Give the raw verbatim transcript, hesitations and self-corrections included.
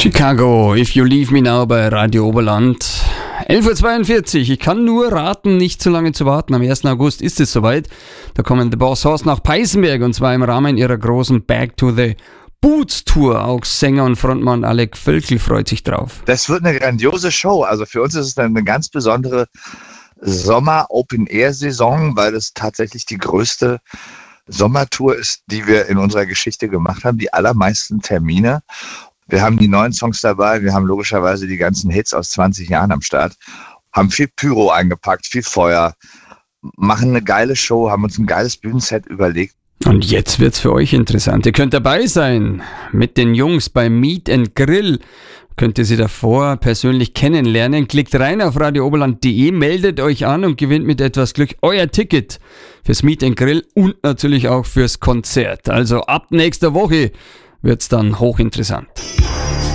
Chicago, If You Leave Me Now bei Radio Oberland. elf Uhr zweiundvierzig, ich kann nur raten, nicht zu lange zu warten. Am ersten August ist es soweit. Da kommen The Boss Hoss nach Peißenberg und zwar im Rahmen ihrer großen Back to the Boots Tour. Auch Sänger und Frontmann Alec Völkl freut sich drauf. Das wird eine grandiose Show. Also für uns ist es eine ganz besondere Sommer-Open-Air-Saison, weil es tatsächlich die größte Sommertour ist, die wir in unserer Geschichte gemacht haben. Die allermeisten Termine. Wir haben die neuen Songs dabei, wir haben logischerweise die ganzen Hits aus zwanzig Jahren am Start, haben viel Pyro eingepackt, viel Feuer, machen eine geile Show, haben uns ein geiles Bühnenset überlegt. Und jetzt wird's für euch interessant. Ihr könnt dabei sein mit den Jungs beim Meet and Grill. Könnt ihr sie davor persönlich kennenlernen. Klickt rein auf radio oberland punkt de, meldet euch an und gewinnt mit etwas Glück euer Ticket fürs Meet and Grill und natürlich auch fürs Konzert. Also ab nächster Woche wird's dann hochinteressant.